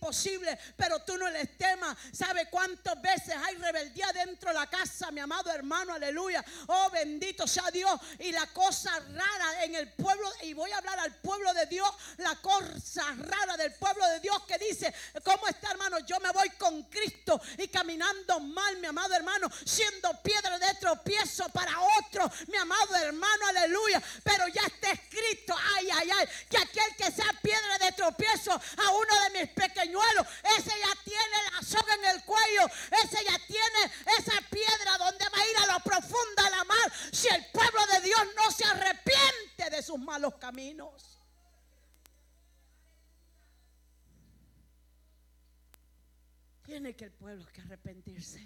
imposible, pero tú no les temas. ¿Sabe cuántas veces hay rebeldía dentro de la casa, mi amado hermano? Aleluya. Oh, bendito sea Dios. Y la cosa rara en el pueblo, y voy a hablar al pueblo de Dios, la cosa rara del pueblo de Dios que dice: ¿cómo está, hermano? Yo me voy con Cristo y caminando mal, mi amado hermano, siendo piedra de tropiezo para otro, mi amado hermano, aleluya. Pero ya está escrito, ay, que aquel que sea piedra de tropiezo a uno de mis pequeñuelos, ese ya tiene la soga en el cuello, ese ya tiene esa piedra donde va a ir a lo profundo de la mar, si el pueblo de Dios no se arrepiente de sus malos caminos. Tiene que el pueblo que arrepentirse.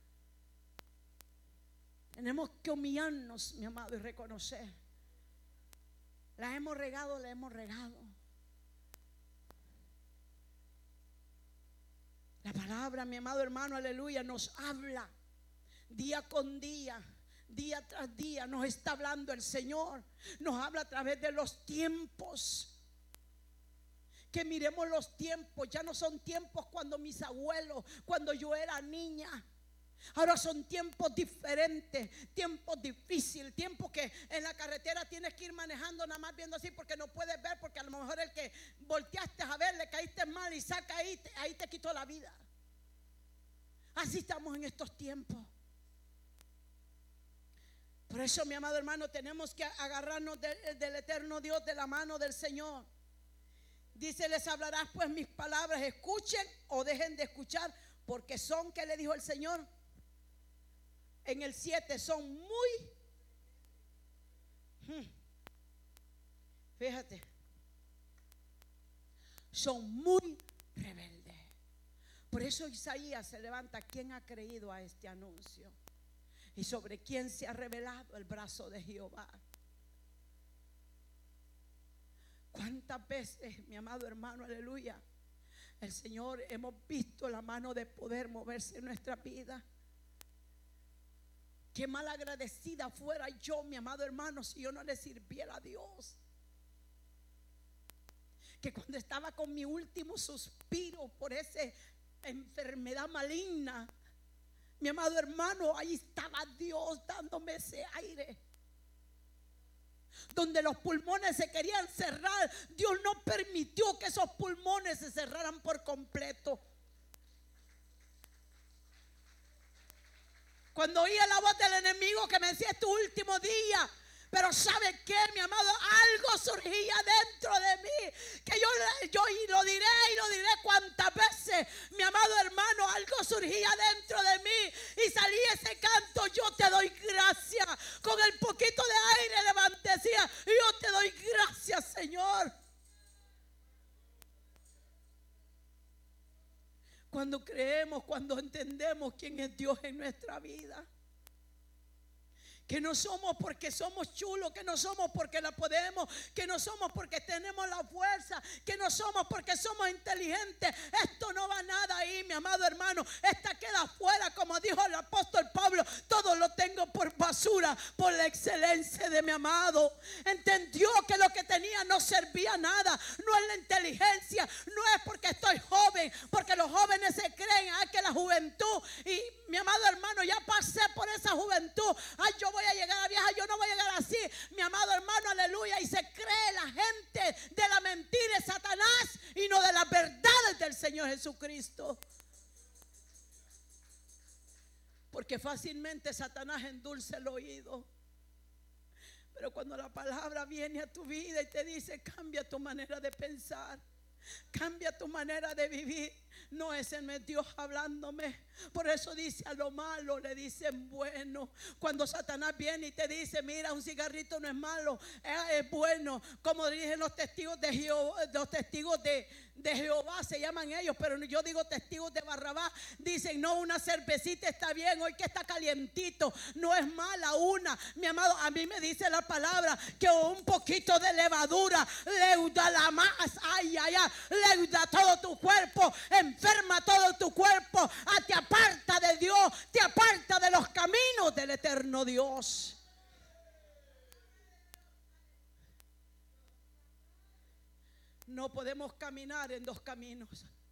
Tenemos que humillarnos, mi amado, y reconocer: la hemos regado, la hemos regado. La palabra, mi amado hermano, aleluya, nos habla día con día, día tras día. Nos está hablando el Señor. Nos habla a través de los tiempos. Que miremos los tiempos. Ya no son tiempos cuando mis abuelos, cuando yo era niña. Ahora son tiempos diferentes, tiempos difíciles, tiempos que en la carretera tienes que ir manejando nada más viendo así, porque no puedes ver, porque a lo mejor el que volteaste a ver le caíste mal y saca ahí te quitó la vida. Así estamos en estos tiempos. Por eso, mi amado hermano, tenemos que agarrarnos del eterno Dios, de la mano del Señor. Dice: les hablarás pues mis palabras, escuchen o dejen de escuchar, porque son, ¿qué le dijo el Señor? En el 7, son muy, fíjate, son muy rebeldes. Por eso Isaías se levanta: ¿quién ha creído a este anuncio? Y sobre quién se ha revelado el brazo de Jehová. ¿Cuántas veces, mi amado hermano, aleluya, el Señor, hemos visto la mano de poder moverse en nuestra vida? Qué mal agradecida fuera yo, mi amado hermano, si yo no le sirviera a Dios. Que cuando estaba con mi último suspiro por esa enfermedad maligna, mi amado hermano, ahí estaba Dios dándome ese aire. Donde los pulmones se querían cerrar, Dios no permitió que esos pulmones se cerraran por completo. Cuando oía la voz del enemigo que me decía: es tu último día. Pero ¿sabe qué, mi amado? Algo surgía dentro de mí, que yo y lo diré cuantas veces, mi amado hermano, algo surgía dentro de mí y salía ese canto: yo te doy gracias. Con el poquito de aire levanté, decía: yo te doy gracias, Señor. Cuando creemos, cuando entendemos quién es Dios en nuestra vida. Que no somos porque somos chulos, que no somos porque la podemos, que no somos porque tenemos la fuerza, que no somos porque somos inteligentes. Esto no va nada ahí, mi amado hermano. Esta queda fuera, como dijo el apóstol Pablo: todo lo tengo por basura, por la excelencia de mi amado. Entendió que lo que tenía no servía a nada. No es la inteligencia, no es porque estoy joven, porque los jóvenes se creen que la juventud, y mi amado hermano, ya pasé por esa juventud. Ay, yo voy a llegar a vieja, yo no voy a llegar así, mi amado hermano, aleluya. Y se cree la gente de la mentira de Satanás y no de las verdades del Señor Jesucristo. Porque fácilmente Satanás endulce el oído. Pero cuando la palabra viene a tu vida y te dice: cambia tu manera de pensar, cambia tu manera de vivir, no es el Dios hablándome. Por eso dice: a lo malo le dicen bueno. Cuando Satanás viene y te dice: mira, un cigarrito no es malo, es bueno. Como dicen los testigos de Jehová, los testigos de Jehová se llaman ellos, pero yo digo testigos de Barrabás. Dicen: no, una cervecita está bien, hoy que está calientito, no es mala una. Mi amado, a mí me dice la palabra que un poquito de levadura leuda la más, leuda todo tu cuerpo, enferma todo tu cuerpo, te aparta de Dios, te aparta de los caminos del eterno Dios. No podemos caminar en dos caminos.